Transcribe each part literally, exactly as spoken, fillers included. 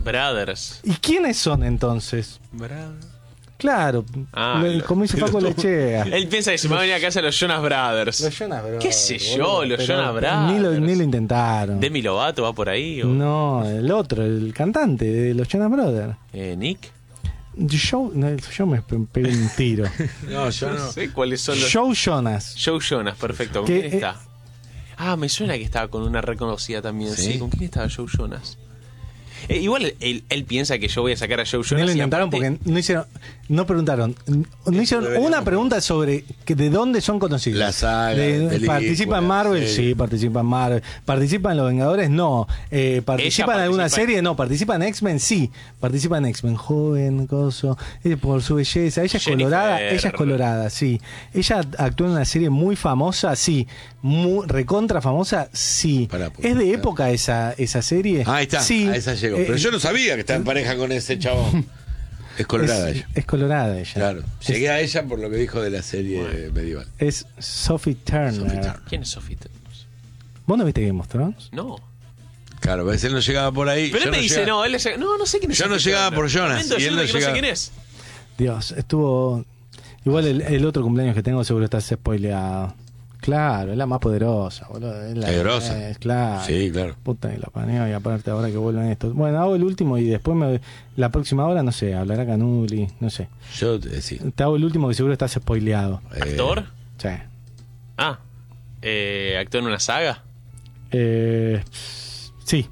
Brothers. ¿Y quiénes son entonces? Brothers. Claro, Ah, lo- lo- como dice Paco Lechea. Él piensa que se va a venir a casa los Jonas Brothers. Los Jonas Brothers. ¿Qué sé yo, boludo, los pero Jonas Brothers? Ni lo, ni lo intentaron. ¿Demi Lovato va por ahí? O... No, el otro, el cantante de los Jonas Brothers. Eh, ¿Nick? Joe, no, yo me pe- pegué un tiro. No, yo No no. sé cuáles son los... Joe Jonas. Joe Jonas, perfecto. ¿Con Que, quién eh, está? Ah, me suena que estaba con una reconocida también. Sí, ¿Sí? ¿con quién estaba Joe Jonas? Eh, igual él, él piensa que yo voy a sacar a Joe Jonas. No lo y intentaron aparte- porque no hicieron, no preguntaron, no hicieron deberíamos una pregunta sobre que de dónde son conocidos. La saga, De- películas, participa en Marvel, series. sí, participa en Marvel. Participa en Los Vengadores, no. Eh, participa en alguna participa en- serie, no. Participa en X-Men, sí. Participa en X-Men, joven, coso, eh, por su belleza. Ella es Jennifer. colorada, ella es colorada, sí. Ella actuó en una serie muy famosa, sí. Muy, recontra famosa, sí. Pará, porque- es de época esa esa serie. Ah, ahí está, sí. a esa llegó. Eh, Pero yo no sabía que estaba en pareja con ese chabón. Es colorada es, ella. es colorada ella. Claro. Es- Llegué a ella por lo que dijo de la serie medieval. Es Sophie Turner. Sophie Turner. ¿Quién es Sophie? ¿Vos no viste Game of Thrones? No. Claro, ves, él no llegaba por ahí. Pero yo él me no dice, llegaba- no, él es... No, no sé quién es Yo no Sophie llegaba Turner. por Jonas, Momento, y él ayúdame, no que no sé llegaba. quién es. Dios, estuvo... Igual el, el otro cumpleaños que tengo seguro está spoileado. Claro, es la más poderosa, boludo. Es la Es grosa. es, claro. Sí, claro. Puta que la paneo y aparte ahora que vuelven estos. Bueno, hago el último y después me, la próxima hora, no sé, hablará Canuli, no sé. Yo te sí. Te hago el último que seguro estás spoileado. Eh, ¿Actor? Sí. Ah. Eh, ¿Actúa en una saga? Eh, sí,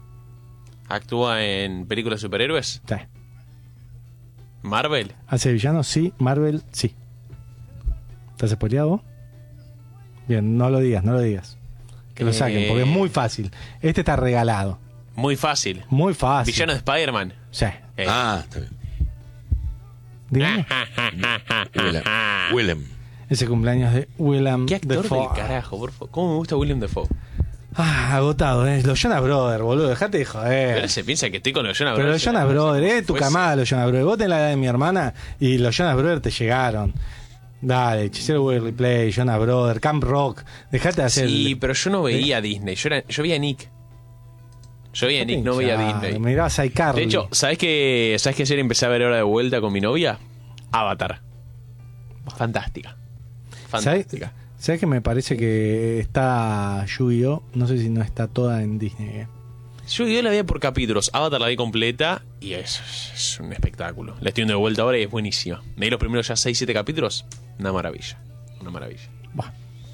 ¿Actúa en películas de superhéroes? sí. ¿Marvel? ¿Hace villano? Sí. Marvel, sí. ¿Estás spoileado vos? Bien, no lo digas, no lo digas. Que lo Eh. saquen, porque es muy fácil. Este está regalado. Muy fácil. Muy fácil. ¿Villano de Spider-Man? Sí. Eh. Ah, está bien. Dígame. Willem. Willem. Ese cumpleaños de Willem ¿Qué actor Dafoe. del carajo, por favor? ¿Cómo me gusta William Dafoe? Ah, agotado, ¿eh? Los Jonas Brothers, boludo. Dejate de joder. Pero se piensa que estoy con los Jonas Pero Brothers. los Jonas Brothers, eh, tu Pues- camada, los Jonas Brothers. Vos tenés la edad de mi hermana y los Jonas Brothers te llegaron. Dale, Hechicero Will Replay, Jonas Brothers, Camp Rock. Dejate de hacer. Sí, pero yo no veía Disney. Yo, era, yo veía a Nick. Yo veía a Nick, no veía a Disney. Mirabas a iCarly. De hecho, ¿sabes qué, ¿sabes qué ayer empecé a ver ahora de vuelta con mi novia? Avatar. Fantástica. ¿sabes, Fantástica. ¿sabes que me parece que está Yu-Gi-Oh? No sé si no está toda en Disney. eh. Yo, yo la vi por capítulos. Avatar la vi completa y es, es un espectáculo. La estoy viendo de vuelta ahora y es buenísima. Me di los primeros ya seis siete capítulos. Una maravilla. Una maravilla. Buah.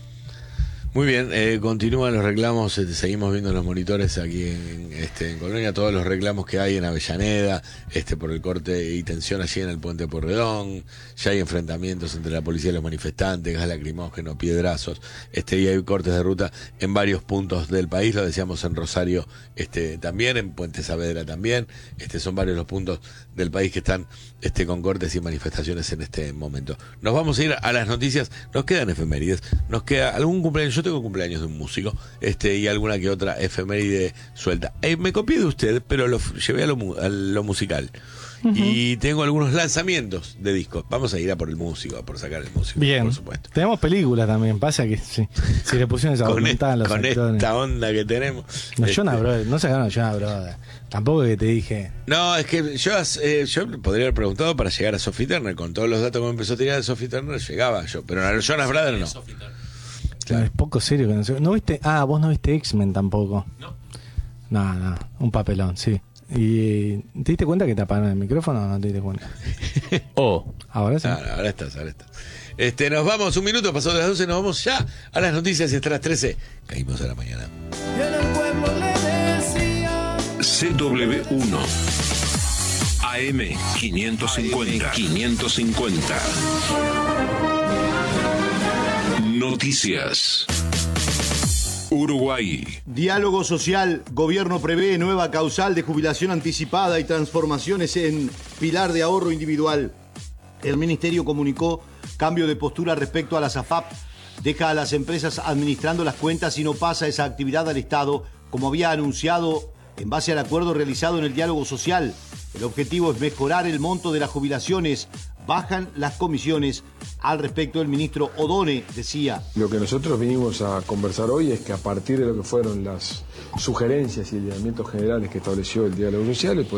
Muy bien, eh, continúan los reclamos, eh, seguimos viendo los monitores aquí en, este, en Colonia, todos los reclamos que hay en Avellaneda, este por el corte y tensión allí en el puente Porredón, ya hay enfrentamientos entre la policía y los manifestantes, gas lacrimógeno, piedrazos, este y hay cortes de ruta en varios puntos del país, lo decíamos en Rosario este también, en Puente Saavedra también, este son varios los puntos del país que están este con cortes y manifestaciones en este momento. Nos vamos a ir a las noticias, nos quedan efemérides, nos queda algún cumpleaños, yo tengo cumpleaños de un músico, este y alguna que otra efeméride suelta. Eh, me copié de usted, pero lo f- llevé a lo, mu- a lo musical. Uh-huh. Y tengo algunos lanzamientos de discos. Vamos a ir a por el músico, a por sacar el músico, Bien. por supuesto. Tenemos películas también. Pasa que sí, si le pusieron esa Con, voluntad a los con actores. esta onda que tenemos. Los este, Jonas Brothers, no sacaron a Jonas Brothers. Tampoco que te dije. No, es que yo, eh, yo podría haber preguntado para llegar a Sophie Turner. Con todos los datos que me empezó a tirar de Sophie Turner, llegaba yo. Pero a los Jonas Brothers no. Claro. Es poco serio que no se... ¿No viste? Ah, vos no viste X-Men tampoco. No. No, no, un papelón, sí. ¿Y te diste cuenta que te apagaron el micrófono o no te diste cuenta? Oh. Ahora sí. Ah, no, ahora estás, ahora estás. Este, nos vamos, un minuto, pasó de las doce, nos vamos ya a las noticias y hasta las trece. Caímos a la mañana. C W uno A M quinientos cincuenta quinientos cincuenta Noticias. Uruguay. Diálogo social. Gobierno prevé nueva causal de jubilación anticipada y transformaciones en pilar de ahorro individual. El Ministerio comunicó cambio de postura respecto a las A F A P. Deja a las empresas administrando las cuentas y no pasa esa actividad al Estado, como había anunciado en base al acuerdo realizado en el diálogo social. El objetivo es mejorar el monto de las jubilaciones. Bajan las comisiones. Al respecto, el ministro Odone decía: Lo que nosotros vinimos a conversar hoy es que a partir de lo que fueron las sugerencias y lineamientos generales que estableció el diálogo social,